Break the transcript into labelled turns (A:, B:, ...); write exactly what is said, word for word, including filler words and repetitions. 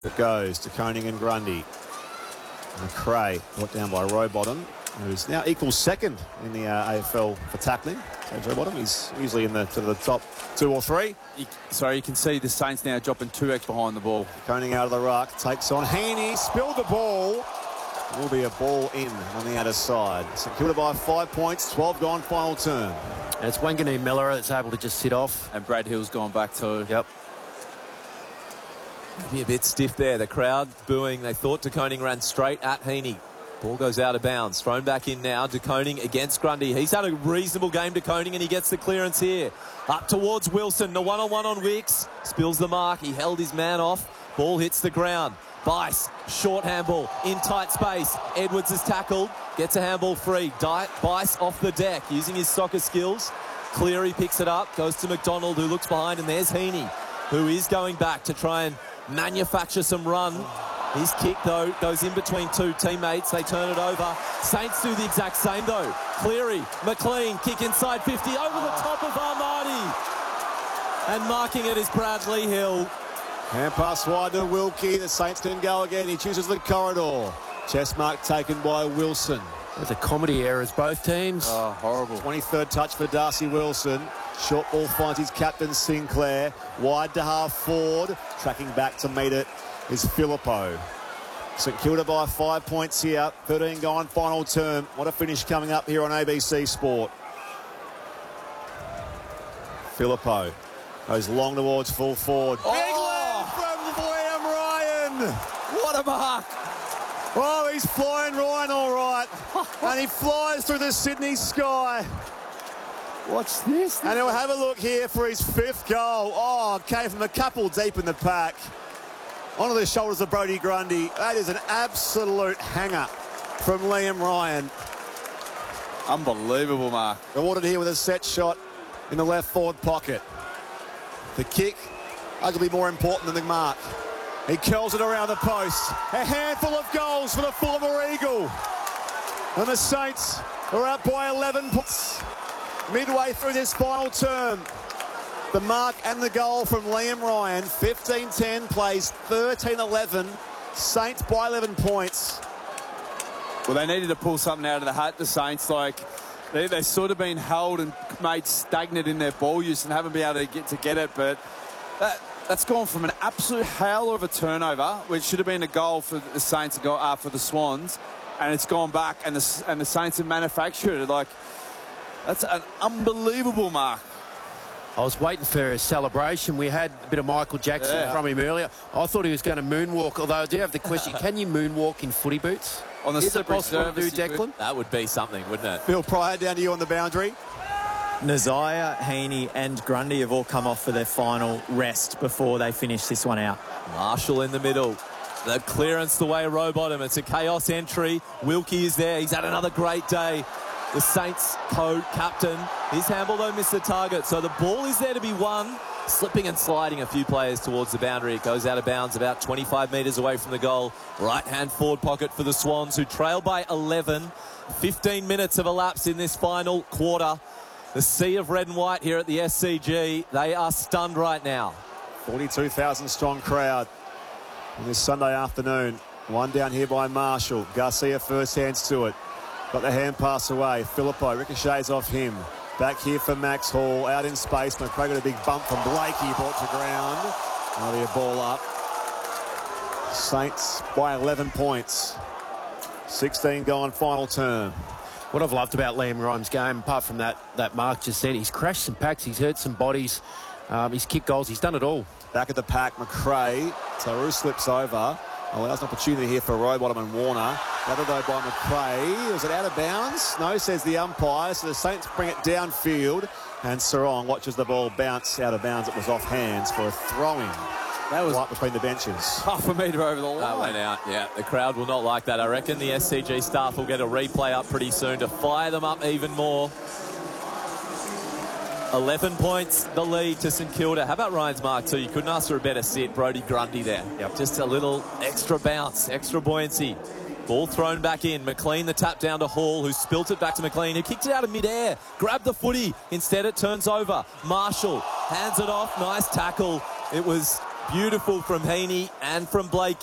A: It goes to Koning and Grundy. McRae brought down by Rowbottom, who's now equals second in the uh, A F L for tackling. So Rowbottom, he's usually in the to the top two or three.
B: You, sorry, you can see the Saints now dropping two X behind the ball.
A: Koning out of the ruck, takes on Heaney, spilled the ball. It will be a ball in on the outer side. St Kilda by five points, twelve gone, final term.
C: And it's Wanganeen Miller that's able to just sit off.
B: And Brad Hill's gone back too.
C: Yep.
D: Maybe a bit stiff there. The crowd booing. They thought De Koning ran straight at Heaney. Ball goes out of bounds. Thrown back in now. De Koning against Grundy. He's had a reasonable game, De Koning, and he gets the clearance here. Up towards Wilson. The one-on-one on Wicks. Spills the mark. He held his man off. Ball hits the ground. Bice, short handball, in tight space. Edwards is tackled. Gets a handball free. Di Bice off the deck, using his soccer skills. Cleary picks it up. Goes to McDonald, who looks behind, and there's Heaney, who is going back to try and manufacture some run. His kick, though, goes in between two teammates. They turn it over. Saints do the exact same, though. Cleary, McLean, kick inside fifty, over the top of Armadi. And marking it is Bradley Hill.
A: Hand pass wide to Wilkie. The Saints can go again. He chooses the corridor. Chest mark taken by Wilson.
C: There's a comedy errors, both teams.
B: Oh, horrible.
A: twenty-third touch for Darcy Wilson. Short ball finds his captain Sinclair. Wide to half forward. Tracking back to meet it is Filippo. St Kilda by five points here. thirteen gone, final term. What a finish coming up here on A B C Sport. Filippo goes long towards full forward.
D: Oh.
A: Big land from Liam Ryan.
D: What a mark.
A: Oh, he's flying Ryan all right. And he flies through the Sydney sky.
D: What's this?
A: And he'll have a look here for his fifth goal. Oh, came from a couple deep in the pack. Onto the shoulders of Brodie Grundy. That is an absolute hanger from Liam Ryan.
B: Unbelievable, Mark.
A: Rewarded here with a set shot in the left forward pocket. The kick, arguably more important than the mark. He curls it around the post. A handful of goals for the former Eagle. And the Saints are up by eleven points. Midway through this final term. The mark and the goal from Liam Ryan. fifteen ten plays thirteen eleven. Saints by eleven points.
B: Well, they needed to pull something out of the hat, the Saints. Like, they, they've sort of been held and made stagnant in their ball use and haven't been able to get to get it. But that, that's gone from an absolute howler of a turnover, which should have been a goal for the Saints, to go, uh, for the Swans, and it's gone back, and the, and the Saints have manufactured it. Like, that's an unbelievable mark.
C: I was waiting for a celebration. We had a bit of Michael Jackson
B: Yeah.
C: from him earlier. I thought he was going to moonwalk, although I do have the question, can you moonwalk in footy boots?
B: On the
C: Is it
B: slippery
C: possible to do,
B: surface, you
C: Declan?
D: That would be something, wouldn't it?
A: Phil Pryor down to you on the boundary.
E: Nazaya, Heaney and Grundy have all come off for their final rest before they finish this one out.
D: Marshall in the middle. The clearance the way Rowbottom. It's a chaos entry. Wilkie is there. He's had another great day. The Saints co-captain. His handball, though, missed the target. So the ball is there to be won. Slipping and sliding a few players towards the boundary. It goes out of bounds about twenty-five metres away from the goal. Right-hand forward pocket for the Swans, who trail by eleven. fifteen minutes have elapsed in this final quarter. The sea of red and white here at the S C G. They are stunned right now.
A: forty-two thousand strong crowd on this Sunday afternoon. One down here by Marshall. Garcia first hands to it. Got the hand pass away. Filippo ricochets off him. Back here for Max Hall. Out in space. McRae got a big bump from Blake. He brought to ground. Now the ball up. Saints by eleven points. sixteen gone, final term.
C: What I've loved about Liam Ryan's game, apart from that, that Mark just said, he's crashed some packs, he's hurt some bodies, um, he's kicked goals, he's done it all.
A: Back at the pack, McRae. Taru slips over. Allows an opportunity here for Rowbottom and Warner. Gathered though by McRae. Was it out of bounds? No, says the umpire. So the Saints bring it downfield. And Sarong watches the ball bounce out of bounds. It was off hands for a throw-in. That was right between the benches.
B: Half a metre over the line.
D: That went out, yeah. The crowd will not like that. I reckon the S C G staff will get a replay up pretty soon to fire them up even more. eleven points, the lead to St Kilda. How about Ryan's mark too? You couldn't ask for a better sit. Brodie Grundy there. Yep. Just a little extra bounce, extra buoyancy. Ball thrown back in. McLean the tap down to Hall, who spilt it back to McLean, who kicked it out of midair. Grabbed the footy. Instead it turns over. Marshall hands it off. Nice tackle. It was Beautiful from Heaney and from Blake